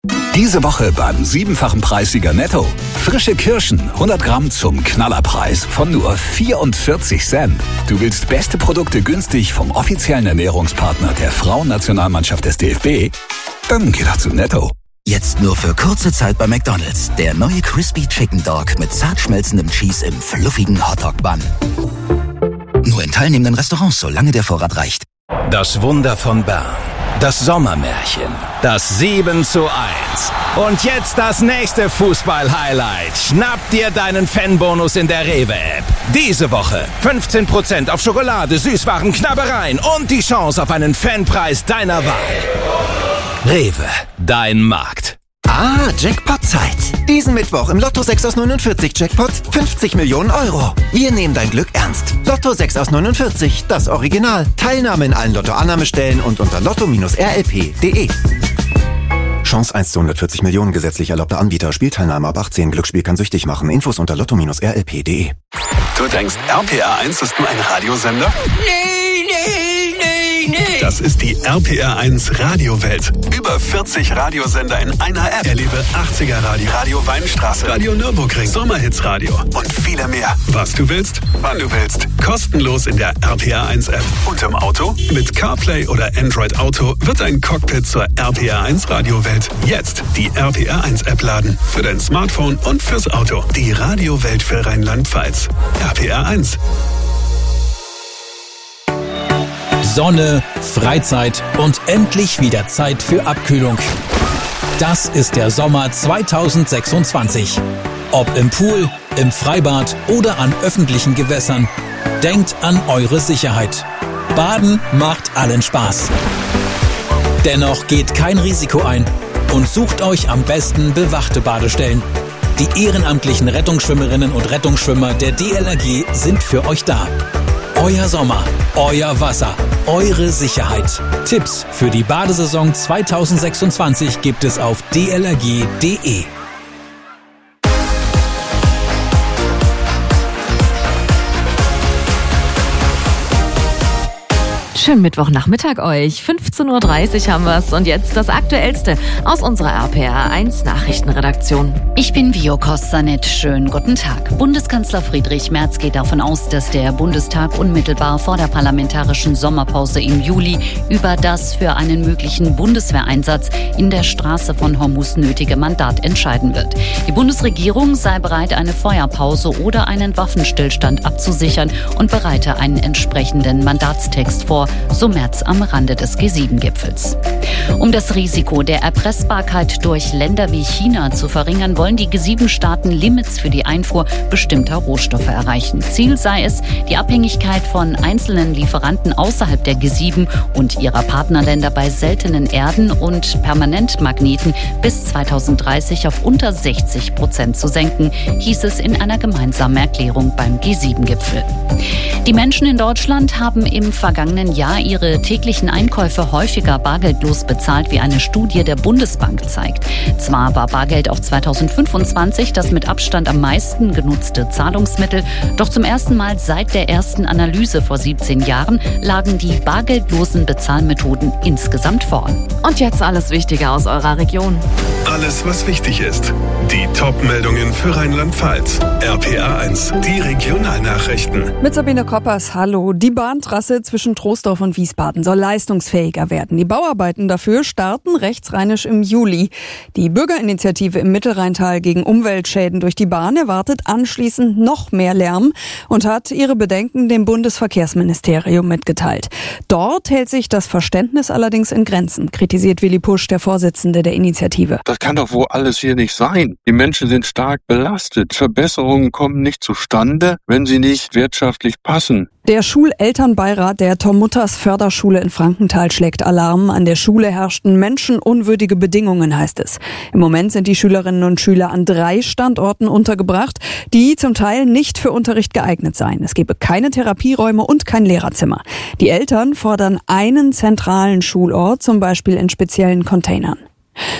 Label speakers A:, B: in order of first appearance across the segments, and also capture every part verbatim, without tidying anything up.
A: Diese Woche beim siebenfachen Preissieger Netto. Frische Kirschen, hundert Gramm zum Knallerpreis von nur vierundvierzig Cent. Du willst beste Produkte günstig vom offiziellen Ernährungspartner der Frauennationalmannschaft des D F B? Dann geh doch zu Netto.
B: Jetzt nur für kurze Zeit bei McDonald's. Der neue Crispy Chicken Dog mit zart schmelzendem Cheese im fluffigen Hotdog-Bun. Nur in teilnehmenden Restaurants, solange der Vorrat reicht.
C: Das Wunder von Bern. Das Sommermärchen. Das sieben zu eins. Und jetzt das nächste Fußball-Highlight. Schnapp dir deinen Fanbonus in der Rewe-App. Diese Woche fünfzehn Prozent auf Schokolade, Süßwaren, Knabbereien und die Chance auf einen Fanpreis deiner Wahl. Rewe, dein Markt.
D: Ah, Jackpot-Zeit. Diesen Mittwoch im Lotto sechs aus neunundvierzig Jackpot fünfzig Millionen Euro. Wir nehmen dein Glück ernst. Lotto sechs aus neunundvierzig, das Original. Teilnahme in allen Lotto-Annahmestellen und unter lotto Bindestrich r l p punkt d e. Chance eins zu hundertvierzig Millionen, gesetzlich erlaubter Anbieter. Spielteilnahme ab achtzehn. Glücksspiel kann süchtig machen. Infos unter lotto Bindestrich r l p punkt d e.
E: Du denkst, R P R eins ist nur ein Radiosender?
F: Nee, nee, nee, nee.
E: Das ist die R P R eins Radiowelt. Über vierzig Radiosender in einer App. Erlebe achtziger Radio, Radio Weinstraße, Radio Nürburgring, Sommerhitsradio und viele mehr. Was du willst, wann du willst. Kostenlos in der R P R eins App. Und im Auto? Mit CarPlay oder Android Auto wird ein Cockpit zur R P R eins Radiowelt. Jetzt die R P R eins App laden. Für dein Smartphone und fürs Auto. Die Radiowelt für Rheinland-Pfalz. R P R eins.
G: Sonne, Freizeit und endlich wieder Zeit für Abkühlung. Das ist der Sommer zweitausendsechsundzwanzig. Ob im Pool, im Freibad oder an öffentlichen Gewässern, denkt an eure Sicherheit. Baden macht allen Spaß. Dennoch geht kein Risiko ein und sucht euch am besten bewachte Badestellen. Die ehrenamtlichen Rettungsschwimmerinnen und Rettungsschwimmer der D L R G sind für euch da. Euer Sommer, euer Wasser, eure Sicherheit. Tipps für die Badesaison zweitausendsechsundzwanzig gibt es auf d l r g punkt d e.
H: Schönen Mittwochnachmittag euch. fünfzehn Uhr dreißig haben wir's und jetzt das Aktuellste aus unserer R P R eins Nachrichtenredaktion.
I: Ich bin Vio Kostanet. Schönen guten Tag. Bundeskanzler Friedrich Merz geht davon aus, dass der Bundestag unmittelbar vor der parlamentarischen Sommerpause im Juli über das für einen möglichen Bundeswehreinsatz in der Straße von Hormuz nötige Mandat entscheiden wird. Die Bundesregierung sei bereit, eine Feuerpause oder einen Waffenstillstand abzusichern und bereite einen entsprechenden Mandatstext vor, so Merz am Rande des G sieben Gipfels. Um das Risiko der Erpressbarkeit durch Länder wie China zu verringern, wollen die G sieben Staaten Limits für die Einfuhr bestimmter Rohstoffe erreichen. Ziel sei es, die Abhängigkeit von einzelnen Lieferanten außerhalb der G sieben und ihrer Partnerländer bei seltenen Erden und Permanentmagneten bis zweitausenddreißig auf unter sechzig Prozent zu senken, hieß es in einer gemeinsamen Erklärung beim G sieben Gipfel. Die Menschen in Deutschland haben im vergangenen Jahr ihre täglichen Einkäufe häufiger bargeldlos bezahlt, wie eine Studie der Bundesbank zeigt. Zwar war Bargeld auch zweitausendfünfundzwanzig das mit Abstand am meisten genutzte Zahlungsmittel, doch zum ersten Mal seit der ersten Analyse vor siebzehn Jahren lagen die bargeldlosen Bezahlmethoden insgesamt vorn.
H: Und jetzt alles Wichtige aus eurer Region.
E: Alles, was wichtig ist. Die Top-Meldungen für Rheinland-Pfalz. R P R eins, die Regionalnachrichten.
J: Mit Sabine Koppers, hallo. Die Bahntrasse zwischen Troisdorf und Wiesbaden soll leistungsfähiger werden. Die Bauarbeiten dafür starten rechtsrheinisch im Juli. Die Bürgerinitiative im Mittelrheintal gegen Umweltschäden durch die Bahn erwartet anschließend noch mehr Lärm und hat ihre Bedenken dem Bundesverkehrsministerium mitgeteilt. Dort hält sich das Verständnis allerdings in Grenzen, kritisiert Willi Pusch, der Vorsitzende der Initiative.
K: Das kann doch wohl alles hier nicht sein. Die Menschen sind stark belastet. Verbesserungen kommen nicht zustande, wenn sie nicht wirtschaftlich passen.
J: Der Schulelternbeirat der Tom Mutters Förderschule in Frankenthal schlägt Alarm. An der Schule herrschten menschenunwürdige Bedingungen, heißt es. Im Moment sind die Schülerinnen und Schüler an drei Standorten untergebracht, die zum Teil nicht für Unterricht geeignet seien. Es gebe keine Therapieräume und kein Lehrerzimmer. Die Eltern fordern einen zentralen Schulort, zum Beispiel in speziellen Containern.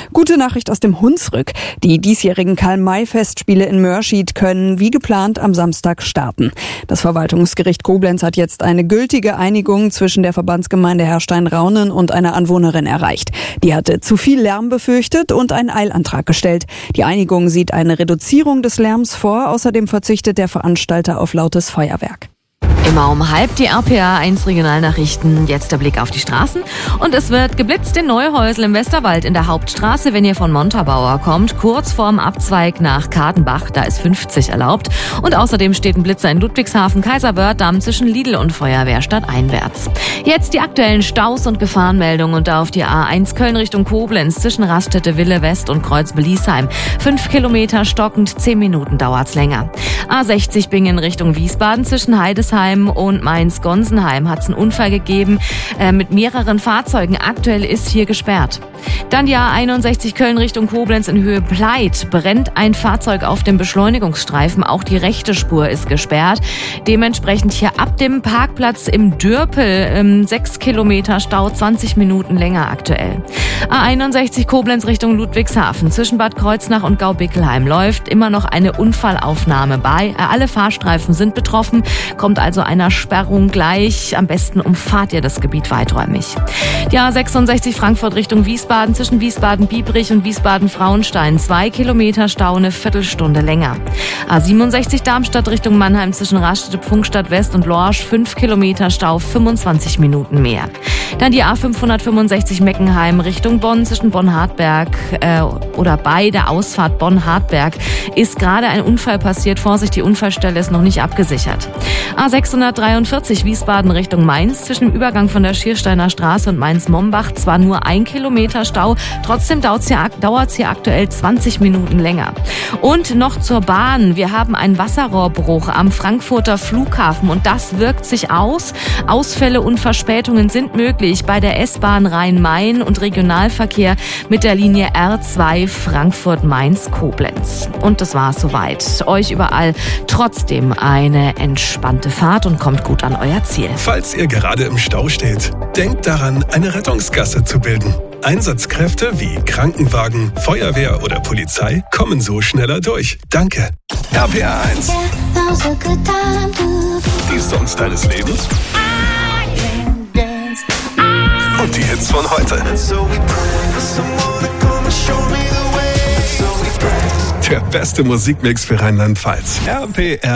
J: Gute Nachricht aus dem Hunsrück. Die diesjährigen Karl-May-Festspiele in Mörschid können wie geplant am Samstag starten. Das Verwaltungsgericht Koblenz hat jetzt eine gültige Einigung zwischen der Verbandsgemeinde Herrstein-Raunen und einer Anwohnerin erreicht. Die hatte zu viel Lärm befürchtet und einen Eilantrag gestellt. Die Einigung sieht eine Reduzierung des Lärms vor. Außerdem verzichtet der Veranstalter auf lautes Feuerwerk.
H: Immer um halb die R P A eins Regionalnachrichten. Jetzt der Blick auf die Straßen. Und es wird geblitzt in Neuhäusl im Westerwald in der Hauptstraße, wenn ihr von Montabaur kommt. Kurz vorm Abzweig nach Kadenbach, da ist fünfzig erlaubt. Und außerdem steht ein Blitzer in Ludwigshafen, Kaiserwörth-Damm zwischen Lidl und Feuerwehrstadt einwärts. Jetzt die aktuellen Staus und Gefahrenmeldungen und da auf die A eins Köln Richtung Koblenz zwischen Raststätte Wille West und Kreuz-Beliesheim. Fünf Kilometer stockend, zehn Minuten dauert's länger. A sechzig Bingen Richtung Wiesbaden zwischen Heidesheim und Mainz-Gonsenheim hat es einen Unfall gegeben äh, mit mehreren Fahrzeugen. Aktuell ist hier gesperrt. Dann die A einundsechzig Köln Richtung Koblenz in Höhe Pleit. Brennt ein Fahrzeug auf dem Beschleunigungsstreifen. Auch die rechte Spur ist gesperrt. Dementsprechend hier ab dem Parkplatz im Dürpel ähm, sechs Kilometer Stau, zwanzig Minuten länger aktuell. A einundsechzig Koblenz Richtung Ludwigshafen. Zwischen Bad Kreuznach und Gaubickelheim läuft immer noch eine Unfallaufnahme bei. Äh, alle Fahrstreifen sind betroffen. Kommt also einer Sperrung gleich. Am besten umfahrt ihr das Gebiet weiträumig. Die A sechsundsechzig Frankfurt Richtung Wiesbaden zwischen Wiesbaden-Biebrich und Wiesbaden-Frauenstein. Zwei Kilometer Stau, eine Viertelstunde länger. A siebenundsechzig Darmstadt Richtung Mannheim zwischen Raststätte Pfungstadt West und Lorsch. Fünf Kilometer Stau, fünfundzwanzig Minuten mehr. Dann die A fünfhundertfünfundsechzig Meckenheim Richtung Bonn zwischen Bonn-Hartberg äh, oder bei der Ausfahrt Bonn-Hartberg ist gerade ein Unfall passiert. Vorsicht, die Unfallstelle ist noch nicht abgesichert. A sechshundertdreiundvierzig Wiesbaden Richtung Mainz zwischen dem Übergang von der Schiersteiner Straße und Mainz-Mombach zwar nur ein Kilometer Stau, trotzdem dauert es hier, dauert's hier aktuell zwanzig Minuten länger. Und noch zur Bahn. Wir haben einen Wasserrohrbruch am Frankfurter Flughafen und das wirkt sich aus. Ausfälle und Verspätungen sind möglich bei der S-Bahn Rhein-Main und Regionalverkehr mit der Linie R zwei Frankfurt-Mainz-Koblenz. Und das war's soweit. Euch überall trotzdem eine entspannte Fahrt und kommt gut an euer Ziel.
E: Falls ihr gerade im Stau steht, denkt daran, eine Rettungsgasse zu bilden. Einsatzkräfte wie Krankenwagen, Feuerwehr oder Polizei kommen so schneller durch. Danke. R P R eins. Die Songs deines Lebens. Und die Hits von heute. Der beste Musikmix für Rheinland-Pfalz. R P R